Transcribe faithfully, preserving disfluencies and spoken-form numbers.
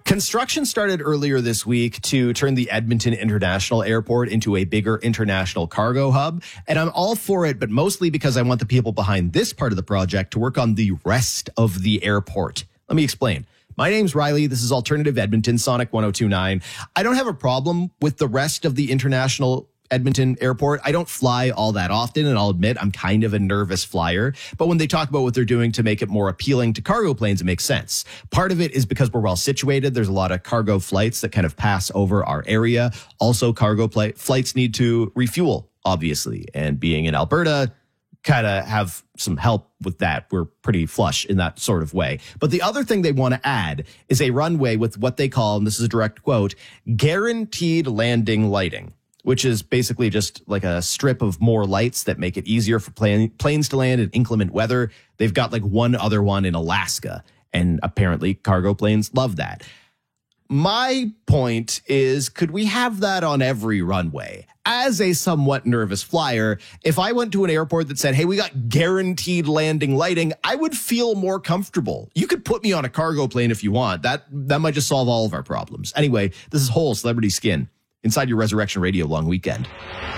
Construction started earlier this week to turn the Edmonton International Airport into a bigger international cargo hub. And I'm all for it, but mostly because I want the people behind this part of the project to work on the rest of the airport. Let me explain. My name's Riley. This is Alternative Edmonton, Sonic one oh two point nine. I don't have a problem with the rest of the International Edmonton Airport. I don't fly all that often, and I'll admit I'm kind of a nervous flyer. But when they talk about what they're doing to make it more appealing to cargo planes, it makes sense. Part of it is because we're well situated. There's a lot of cargo flights that kind of pass over our area. Also, cargo pl- flights need to refuel, obviously. And being in Alberta, kind of have some help with that. We're pretty flush in that sort of way. But the other thing they want to add is a runway with what they call, and this is a direct quote, guaranteed landing lighting, which is basically just like a strip of more lights that make it easier for plane, planes to land in inclement weather. They've got like one other one in Alaska, and apparently cargo planes love that. My point is, could we have that on every runway? As a somewhat nervous flyer, if I went to an airport that said, hey, we got guaranteed landing lighting, I would feel more comfortable. You could put me on a cargo plane if you want. That, that might just solve all of our problems. Anyway, this is Whole Celebrity Skin inside your Resurrection Radio long weekend.